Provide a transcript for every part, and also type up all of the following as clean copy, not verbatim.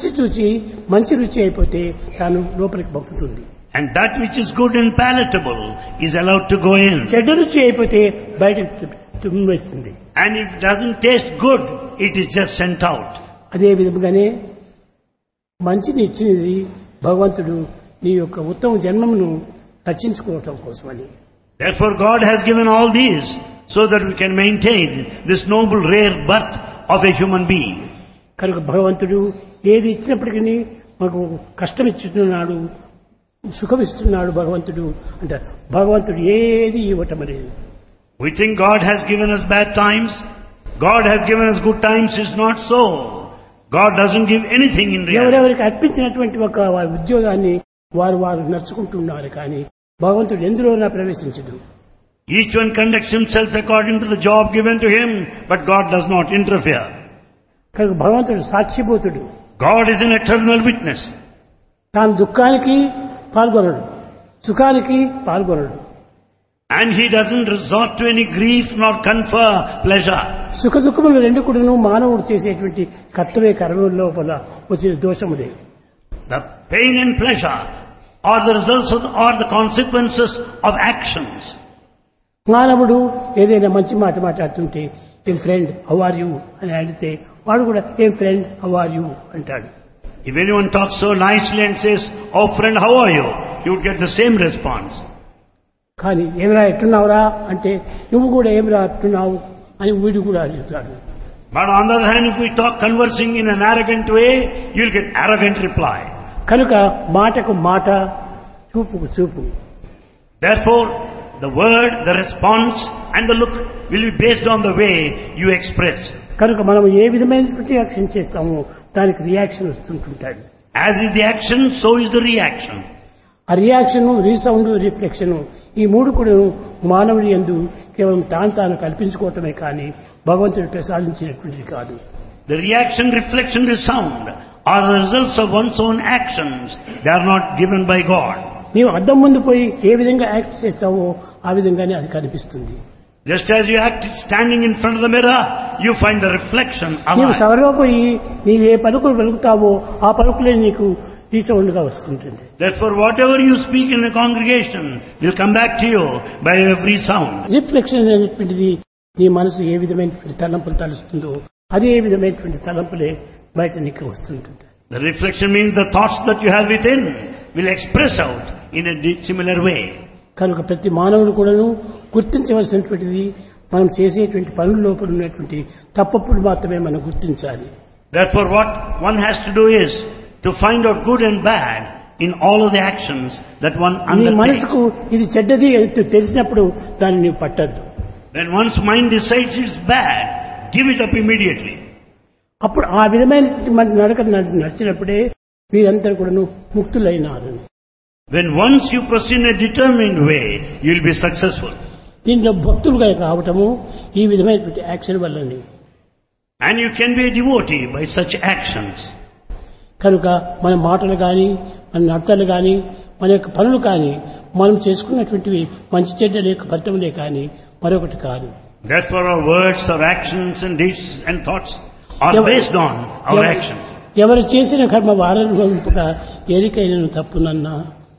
రుచి చూచి మంచి రుచి అయిపోతే తాను లోపలికి పంపుతుంది. And that which is good and palatable is allowed to go in. చెడ్డ రుచి అయిపోతే బయటకు తుమ్మివేస్తుంది. And if it doesn't taste good, it is just sent out. అదే విధంగానే మంచిని ఇచ్చినది భగవంతుడు నీ యొక్క ఉత్తమ జన్మమును రక్షించుకోవటం కోసమని. Therefore God has given all these so that we can maintain this noble rare birth of a human being. కనుక భగవంతుడు ఏది ఇచ్చినప్పటికీ మనకు కష్టం ఇస్తున్నాడు, సుఖం ఇస్తున్నాడు భగవంతుడు అంటే భగవంతుడు ఏది ఇవ్వటం అనేది. We think God has given us bad times, God has given us good times. Is not so. God doesn't give anything in reality. ఎవరెవరికి అర్పించినటువంటి ఒక ఉద్యోగాన్ని వారు నడుచుకుంటున్నారు కానీ భగవంతుడు ఎందులోనా ప్రవేశించదు. Each one conducts himself according to the job given to him, but God does not interfere. కనుక భగవంతుడు సాక్షిభూతుడు. God is an eternal witness. తాను దుఃఖానికి పాల్గొనడు, సుఖానికి పాల్గొనడు. And he doesn't resort to any grief nor confer pleasure. సుఖ దుఃఖములు రెండు కూడాను మానవుడు చేసేటువంటి కర్తవ్య కర్మల లోపల వచ్చిన దోషములే. The pain and pleasure are the results of are the consequences of actions. మానవుడు ఏదైనా మంచి మాట మాట్లాడుతుంటే ఏం ఫ్రెండ్ హౌ ఆర్ యూ అని అడిగితే వాడు కూడా ఏం ఫ్రెండ్ హౌ ఆర్ యూ అంటాడు. If anyone talks so nicely and says, "Oh friend, how are you?" you would get the same response. కానీ ఏమిరా ఎట్టున్నావురా అంటే నువ్వు కూడా ఏమిరా ఎట్టున్నావు అని వీడు కూడా అడుగుతాడు. But on the other hand, if we talk conversing in an arrogant way, you'll get arrogant reply. కనుక మాటకు మాట, చూపుకు చూపు. Therefore, the word, the response and the look will be based on the way you express. కనుక మనం ఏ విధమైనటువంటి action చేస్తామో దానికి reaction వస్తుంటుంటాడు. As is the action, so is the reaction. ఆ రియాక్షన్, రీసౌండ్, రిఫ్లెక్షన్ ఈ మూడు కూడా మానవుడి యందు కేవలం తాను కల్పించుకోవటమే కానీ భగవంతుడు ప్రసాదించినటువంటిది కాదు. The reaction, reflection, resound are the results of one's own actions. They are not given by God. నీవు అద్దం ముందు పోయి ఏ విధంగా యాక్ట్ చేస్తావో ఆ విధంగానే అది కనిపిస్తుంది. Just as you act standing in front of the mirror, you find the reflection నీవు alive. సభలో పోయి నీవు ఏ పలుకులు పలుకుతావో ఆ పలుకులే నీకు రీసౌండ్గా వస్తుంటుంది. Therefore, whatever you speak in a congregation will come back to you by every sound. Reflection అనేటువంటిది నీ మనసు ఏ విధమైనటువంటి తలంపులు తలుస్తుందో అదే విధమైనటువంటి తలంపులే బయట నీకు వస్తుంటుంది. The reflection means the thoughts that you have within will express out in a similar way. కనుక ప్రతి మానవుడు కూడాను గుర్తించవలసినటువంటిది మనం చేసేటువంటి పనుల లోపల ఉన్నటువంటి తప్పులు మాత్రమే మనం గుర్తించాలి. Therefore, what one has to do is to find out good and bad in all of the actions that one నీ undertakes. మనసుకు ఇది చెడ్డది అని తెలిసినప్పుడు దాన్ని నీవు పట్టద్దు. When one's mind decides it's bad, give it up immediately. అప్పుడు ఆ విధమైన నడక నడిచినప్పుడే వీరందరూ కూడాను ముక్తులైనారు. When once you proceed in a determined way, you'll be successful. దీంట్లో భక్తులుగా కావటము ఈ విధమైనటువంటి action వల్లని. And you can be a devotee by such actions. కనుక మన మాటలు కానీ మన నడతలు కానీ మన యొక్క పనులు కానీ మనం చేసుకున్నటువంటివి మంచి చెడ్డల యొక్క ఫలితములే కానీ మరొకటి కాదు. Therefore, our words, our actions and deeds and thoughts are based on our actions. ఎవరు చేసిన కర్మ వారనుభవింపక ఎరికైనను తప్పునన్నా.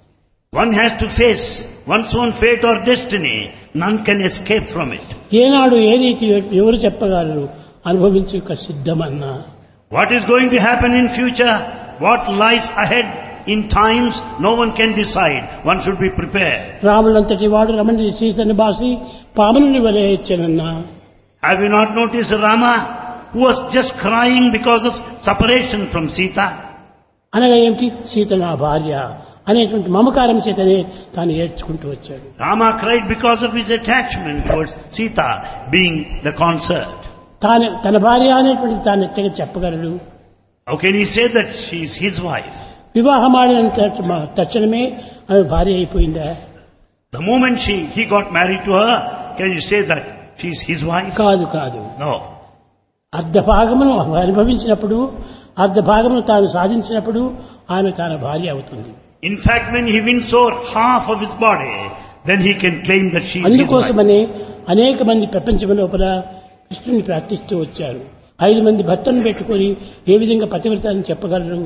One has to face one's own fate or destiny. None can escape from it. ఏనాడు ఏ రీతి ఎవరు చెప్పగలరు అనుభవించుక సిద్ధమన్నా. What is going to happen in future, what lies ahead in times, no one can decide. One should be prepared. రాములంతటి వాడు రమణి సీతని బాసి పాముని వలె ఇచ్చానన్నా. Have you not noticed Rama, who was just crying because of separation from Sita? అనగా ఏమిటి? సీత నా భార్య అనేటువంటి మమకారం చేతనే తాను ఏడ్చుకుంటూ వచ్చాడు. Rama cried because of his attachment towards Sita being the consort. తన భార్య అనేటువంటి తాను ఎట్టగా చెప్పగలడు? How can he say that she is his wife? వివాహం ఆడిన తక్షణమే ఆమె భార్య అయిపోయిందా? The moment he got married to her, can you say that she is his wife? కాదు. No. అర్ధ భాగమును అనుభవించినప్పుడు అర్ధ భాగమును తాను సాధించినప్పుడు ఆమె తన భార్య అవుతుంది. In fact, when he wins over half of his body, then he can claim that she is his wife. అందుకోసమనే అనేక మంది ప్రపంచం లోపల కృష్ణుని ప్రార్థిస్తూ వచ్చారు. 5 మంది భర్తను పెట్టుకొని ఏ విధంగా పతివ్రత అని చెప్పగలరు?